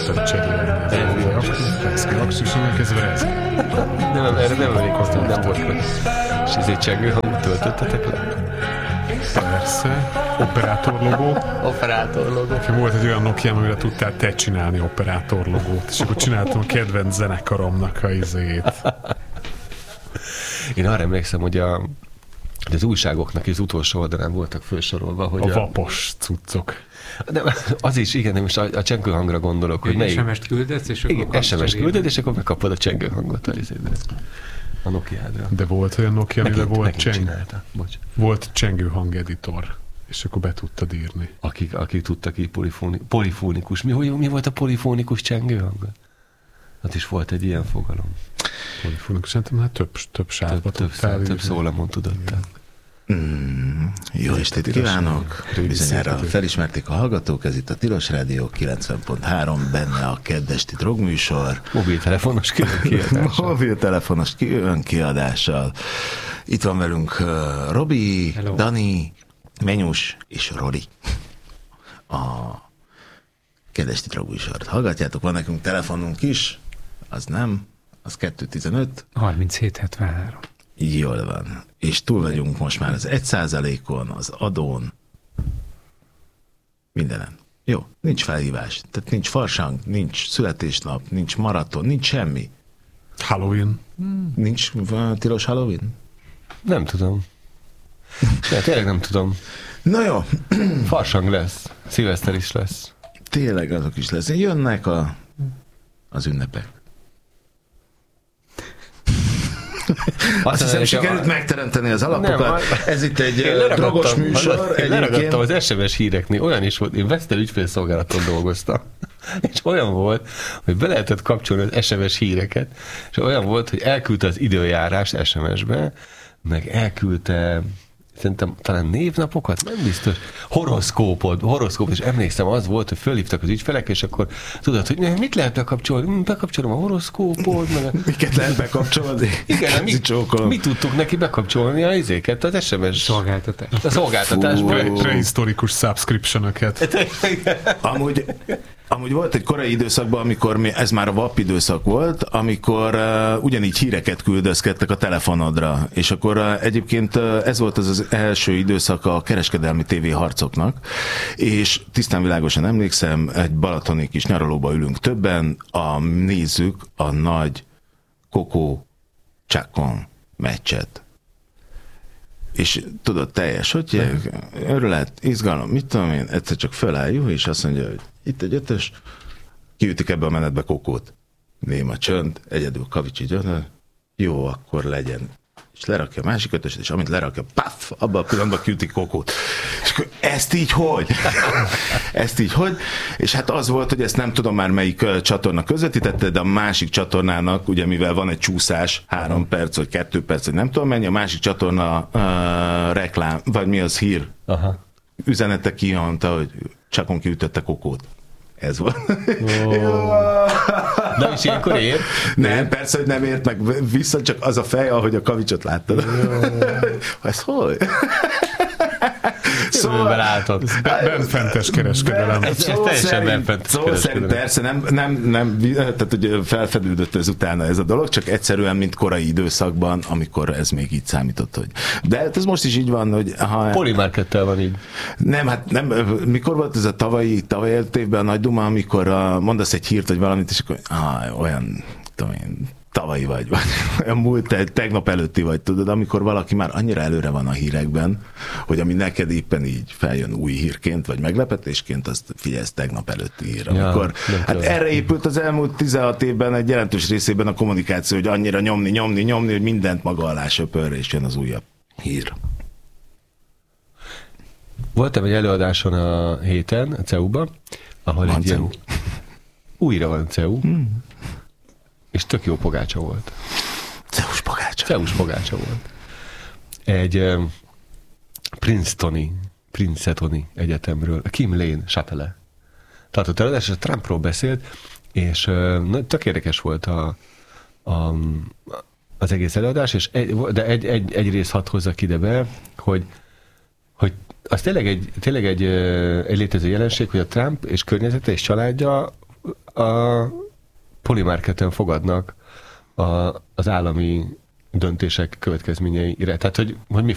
tudtam cserélni. Axis, kezdve ez. Nem, erre nem emlékeztem, nem volt meg. És ezért csengő hangot töltöttetek le? Persze. Operátorlogó. Operátorlogó. Volt egy olyan Nokia, amire tudtál te csinálni operátorlogót, és akkor csináltam a kedvenc zenekaromnak a izét. Én arra emlékszem, hogy az újságoknak az utolsó oldalán voltak felsorolva, hogy a vapos cuccok. De az is, igen, de most a csengőhangra gondolok, hogy melyik... SMS-t küldesz, és akkor... Igen, SMS-t külded, és akkor megkapod a csengőhangot a Nokia-dra. De volt olyan Nokia, amiben volt csengőhang editor, és akkor be tudtad írni. Akik tudtak így polifónikus. Mi volt a polifónikus csengőhang? Hát is volt egy ilyen fogalom. Polifónikus, szerintem hát több sávba tudtál. Több szólamon tudott. Jó estét kívánok! Bizonyára felismerték a hallgatók, ez itt a Tilos Rádió 90.3, benne a keddesti drogműsor. Mobiltelefonos különkiadással. Mobiltelefonos különkiadással. Itt van velünk Robi, hello. Dani, Menyus és Roli. A keddesti drogműsort hallgatjátok, van nekünk telefonunk is, az nem, az 215. 3773. Jól van. És túl vagyunk most már az 1%-on, az adón, mindenen. Jó, nincs felhívás. Tehát nincs farsang, nincs születésnap, nincs maraton, nincs semmi. Halloween. Nincs tilos Halloween? Nem tudom. De tényleg nem tudom. Na jó. Farsang lesz. Szilveszter is lesz. Tényleg azok is lesz. Jönnek az ünnepek. Azt hiszem, sikerült megteremteni az alapokat. Ez itt egy drogos műsor. Én leragadtam az SMS híreknél. Olyan is volt, én Vesztel ügyfélszolgálaton dolgoztam. És olyan volt, hogy be lehetett kapcsolni az SMS híreket, és olyan volt, hogy elküldte az időjárás SMS-be, meg elküldte szerintem talán névnapokat, nem biztos. Horoszkóp, és emlékszem, az volt, hogy fölhívtak az ügyfelek, és akkor tudod, hogy mit lehet bekapcsolni? Bekapcsolom a horoszkópot. Miket lehet bekapcsolni? Igen, mi tudtuk neki bekapcsolni a izéket, az SMS szolgáltatást. A szolgáltatásban. Prehistorikus subscription-öket. Amúgy volt egy korai időszakban, amikor ez már a VAP időszak volt, amikor ugyanígy híreket küldözkedtek a telefonodra, és akkor egyébként ez volt az első időszak a kereskedelmi tévéharcoknak, és tisztán világosan emlékszem, egy balatoni kis nyaralóba ülünk többen, nézzük a nagy Kokó Csákon meccset. És tudod, teljes, hogy örület, izgalom, mit tudom én, egyszer csak föláll Juh, és azt mondja, hogy itt egy 5-ös, kiütik ebbe a menetbe Kokót. Néma csönd, egyedül Kavics így jön, jó, akkor legyen. És lerakja a másik 5-öst, és amint lerakja, paf, abban a pillanatban kiütik Kokót. És akkor ezt így hogy? Ezt így hogy? És hát az volt, hogy ezt nem tudom már melyik csatorna közvetítette, de a másik csatornának, ugye mivel van egy csúszás, 3 perc, vagy 2 perc, vagy nem tudom mennyi, a másik csatorna reklám, vagy mi az hír? Aha. Üzenete kijönt, hogy Csakon kiütötte Kokót. Ez volt. De is ilyenkor ért? Nem, persze, hogy nem ért meg vissza, csak az a fej, ahogy a Kavicsot láttad. Ez hogy? Szóval álltad. Benfentes kereskedelem. Ez teljesen benfentes kereskedelem. Persze nem, tehát hogy felfedődött ez utána ez a dolog, csak egyszerűen, mint korai időszakban, amikor ez még így számított, hogy... De ez most is így van, hogy... Polymarkettel van így. Nem, hát nem, mikor volt ez a tavalyi évben a Nagy Duma, amikor mondasz egy hírt, vagy valamit, és akkor olyan, tudom én, tavalyi vagy olyan múlt, tegnap előtti vagy, tudod, amikor valaki már annyira előre van a hírekben, hogy ami neked éppen így feljön új hírként, vagy meglepetésként, azt figyelsz tegnap előtti hír. Amikor, hát erre épült az elmúlt 16 évben egy jelentős részében a kommunikáció, hogy annyira nyomni, hogy mindent maga alá söpör, és jön az újabb hír. Voltam egy előadáson a héten, a CEU-ban, ahol van egy CEU. Újra van CEU. És tök jó pogácsa volt. Ceus pogácsa. Ceus pogácsa volt. Egy Princetoni egyetemről, Kim Lane Chatele tartott előadás, és a Trumpról beszélt, és tök érdekes volt az egész előadás, és egy rész hadd hozzak ide be, hogy az tényleg egy létező jelenség, hogy a Trump és környezete és családja a Polymarketen fogadnak az állami döntések következményeire. Tehát, hogy mi